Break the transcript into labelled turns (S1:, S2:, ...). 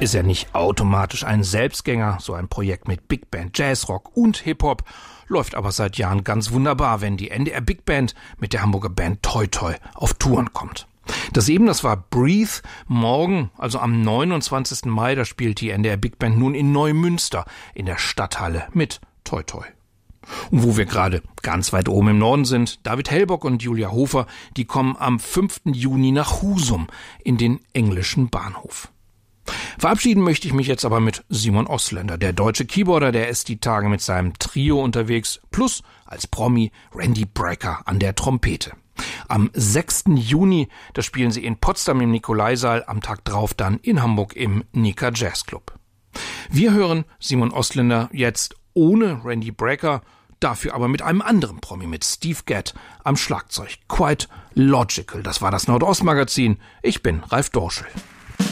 S1: ist er nicht automatisch ein Selbstgänger. So ein Projekt mit Big Band, Jazzrock und Hip-Hop läuft aber seit Jahren ganz wunderbar, wenn die NDR Big Band mit der Hamburger Band Toi Toi auf Touren kommt. Das war Breathe. Morgen, also am 29. Mai, da spielt die NDR Big Band nun in Neumünster in der Stadthalle mit Toi Toi. Und wo wir gerade ganz weit oben im Norden sind, David Hellbock und Julia Hofer, die kommen am 5. Juni nach Husum in den englischen Bahnhof. Verabschieden möchte ich mich jetzt aber mit Simon Ostländer. Der deutsche Keyboarder, der ist die Tage mit seinem Trio unterwegs, plus als Promi Randy Brecker an der Trompete. Am 6. Juni, da spielen sie in Potsdam im Nikolaisaal, am Tag drauf dann in Hamburg im Nika Jazz Club. Wir hören Simon Ostländer jetzt ohne Randy Brecker, dafür aber mit einem anderen Promi, mit Steve Gadd am Schlagzeug. Quite Logical, das war das Nordost-Magazin. Ich bin Ralf Dorschel.